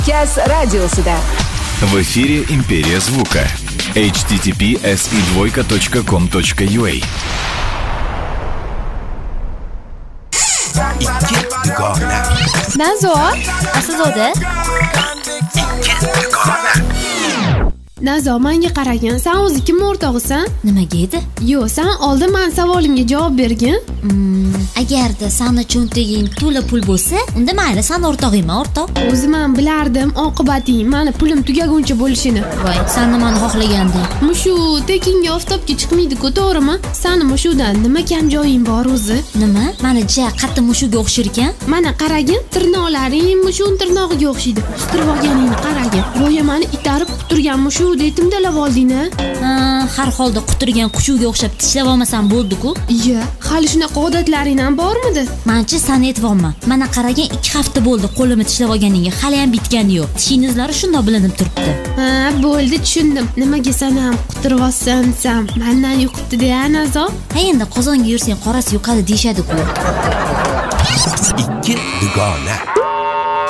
Kaz radiosida. В эфире «Империя звука». https://com.ua Nazo, Aslzoda. Nazo, menga qaragin. Sen o'zi kimning o'rtog'isan? Nimaga edi? Yo'q, sen oldin men savolimga javob bergin. Agarda sani cho'ntaging to'la pul bo'lsa, unda mayli, sen o'rtog'ingman, o'rtoq. O'zi men bilardim oqibating meni pulim tugaguncha bo'lishini. Voy, sen nimani xohlaganding? Mushu tekinga oftobga chiqmaydi-ku, to'g'rimi? Sani mushudan nima kam joying bor o'zi? Nima? Mani ja qattiq mushuga o'xshar ekan. Mana qaragin, tirnoqlaring mushun tirnog'iga o'xshaydi. Qistirib olganingni qaragin. Go'yo meni itarib quturgan mushu dedim dalab olding-a? Har holda quturgan qushuvga o'xshab tishlab olmasam bo'ldi-ku. Iya, hali shunaqa odatlaring ham bormidi? Mencha san e'tiborman. Mana qaragan 2 hafta bo'ldi qo'limni tishlab olganingga, hali ham bitgani yo'q. Tishing izlari shundoq bilinib turibdi. Ha, bo'ldi, tushundim. Nimaga sen ham quturib olsam, mendan yuqibdi-da, Nazo? Ha, endi qozonga yursang qorasi yuqadi deyshadi-ku. Ikki dugona.